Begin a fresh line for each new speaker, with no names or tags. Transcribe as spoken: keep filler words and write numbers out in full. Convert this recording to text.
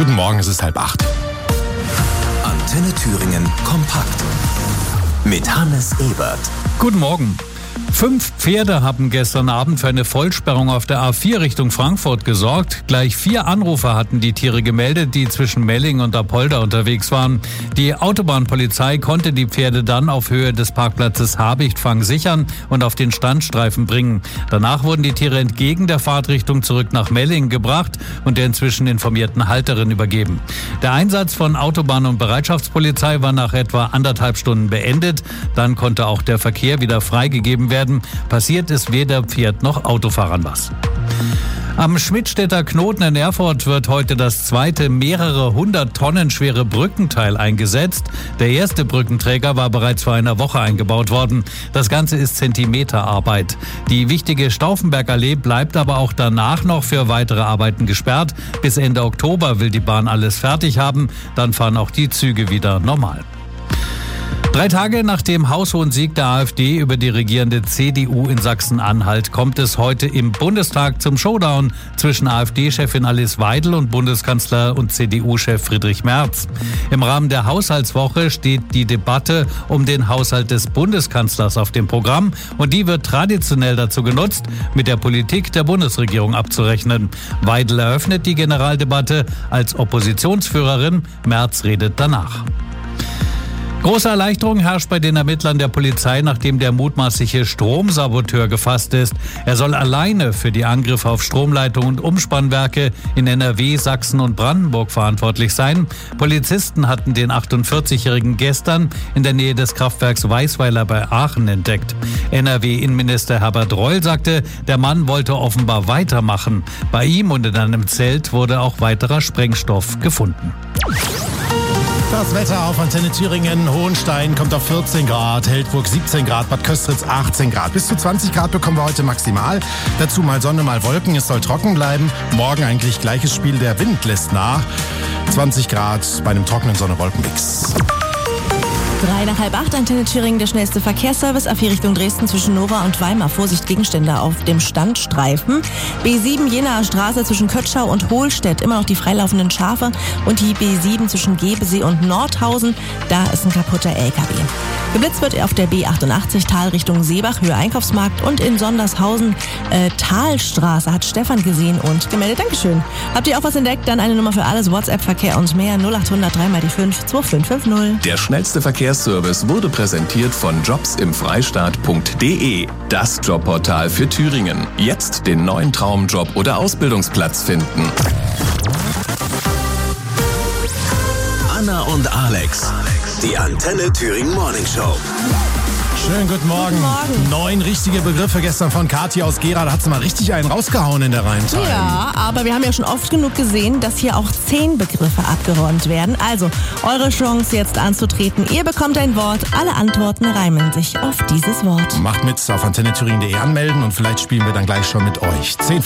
Guten Morgen, es ist halb acht.
Antenne Thüringen kompakt mit Hannes Ebert.
Guten Morgen. Fünf Pferde haben gestern Abend für eine Vollsperrung auf der A vier Richtung Frankfurt gesorgt. Gleich vier Anrufer hatten die Tiere gemeldet, die zwischen Melling und Apolda unterwegs waren. Die Autobahnpolizei konnte die Pferde dann auf Höhe des Parkplatzes Habichtfang sichern und auf den Standstreifen bringen. Danach wurden die Tiere entgegen der Fahrtrichtung zurück nach Melling gebracht und der inzwischen informierten Halterin übergeben. Der Einsatz von Autobahn- und Bereitschaftspolizei war nach etwa anderthalb Stunden beendet. Dann konnte auch der Verkehr wieder freigegeben werden. Passiert ist weder Pferd noch Autofahrern was. Am Schmidtstädter Knoten in Erfurt wird heute das zweite mehrere hundert Tonnen schwere Brückenteil eingesetzt. Der erste Brückenträger war bereits vor einer Woche eingebaut worden. Das Ganze ist Zentimeterarbeit. Die wichtige Stauffenbergallee bleibt aber auch danach noch für weitere Arbeiten gesperrt. Bis Ende Oktober will die Bahn alles fertig haben. Dann fahren auch die Züge wieder normal. Drei Tage nach dem haushohen Sieg der AfD über die regierende C D U in Sachsen-Anhalt kommt es heute im Bundestag zum Showdown zwischen AfD-Chefin Alice Weidel und Bundeskanzler und C D U-Chef Friedrich Merz. Im Rahmen der Haushaltswoche steht die Debatte um den Haushalt des Bundeskanzlers auf dem Programm und die wird traditionell dazu genutzt, mit der Politik der Bundesregierung abzurechnen. Weidel eröffnet die Generaldebatte als Oppositionsführerin, Merz redet danach. Große Erleichterung herrscht bei den Ermittlern der Polizei, nachdem der mutmaßliche Stromsaboteur gefasst ist. Er soll alleine für die Angriffe auf Stromleitungen und Umspannwerke in N R W, Sachsen und Brandenburg verantwortlich sein. Polizisten hatten den achtundvierzigjährigen gestern in der Nähe des Kraftwerks Weißweiler bei Aachen entdeckt. N R W-Innenminister Herbert Reul sagte, der Mann wollte offenbar weitermachen. Bei ihm und in einem Zelt wurde auch weiterer Sprengstoff gefunden.
Das Wetter auf Antenne Thüringen. Hohenstein kommt auf vierzehn Grad, Heldburg siebzehn Grad, Bad Köstritz achtzehn Grad. Bis zu zwanzig Grad bekommen wir heute maximal. Dazu mal Sonne, mal Wolken. Es soll trocken bleiben. Morgen eigentlich gleiches Spiel. Der Wind lässt nach. zwanzig Grad bei einem trockenen Sonne-Wolken-Mix.
Drei nach halb acht, Antenne Thüringen, der schnellste Verkehrsservice. A vier Richtung Dresden zwischen Nora und Weimar. Vorsicht, Gegenstände auf dem Standstreifen. B sieben Jenaer Straße zwischen Kötschau und Hohlstedt. Immer noch die freilaufenden Schafe. Und die B sieben zwischen Gebesee und Nordhausen. Da ist ein kaputter L K W. Geblitzt wird auf der B achtundachtzig Tal Richtung Seebach, Höhe Einkaufsmarkt. Und in Sondershausen äh, Talstraße hat Stefan gesehen und gemeldet. Dankeschön. Habt ihr auch was entdeckt? Dann eine Nummer für alles. WhatsApp-Verkehr und mehr. null acht hundert drei mal die fünf zwei fünf fünf null.
Der schnellste Verkehrsservice wurde präsentiert von jobs im freistaat punkt de. Das Jobportal für Thüringen. Jetzt den neuen Traumjob oder Ausbildungsplatz finden. Anna und Alex. Die Antenne Thüringen Morning Show.
Schönen guten Morgen.
Guten Morgen.
Neun richtige Begriffe gestern von Kathi aus Gera. Da hat sie mal richtig einen rausgehauen in der Rheintal.
Ja, aber wir haben ja schon oft genug gesehen, dass hier auch zehn Begriffe abgeräumt werden. Also, eure Chance jetzt anzutreten. Ihr bekommt ein Wort. Alle Antworten reimen sich auf dieses Wort.
Macht mit auf antenne thüringen punkt de anmelden und vielleicht spielen wir dann gleich schon mit euch. Zehn